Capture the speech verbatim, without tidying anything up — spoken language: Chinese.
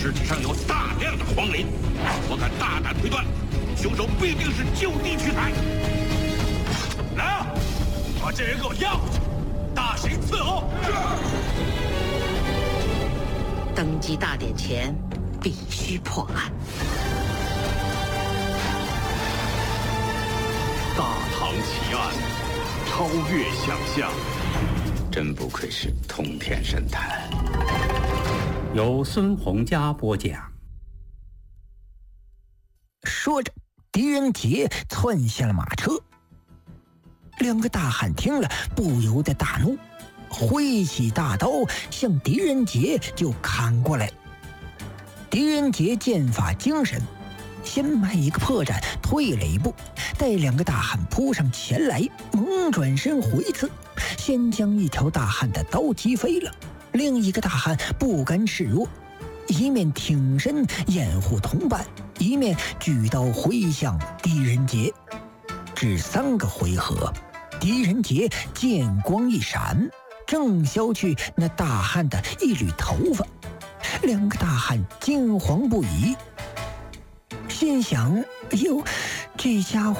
尸体上有大量的黄磷，我敢大胆推断，凶手必定是就地取材。来啊，把这人给我押回去，大刑伺候。 登基大典前，必须破案。 大唐奇案，超越想象。 真不愧是通天神探。 由孙洪佳播讲。 说着，狄仁杰窜下了马车。两个大汉听了，不由得大怒，挥起大刀向狄仁杰就砍过来。狄仁杰剑法精神，先迈一个破绽，退了一步，待两个大汉扑上前来，猛转身回刺，先将一条大汉的刀击飞了。另一个大汉不甘示弱，一面挺身掩护同伴，一面举刀挥向狄仁杰。只三个回合，狄仁杰剑光一闪，正削去那大汉的一缕头发。两个大汉惊惶不已，心想：哟，这家伙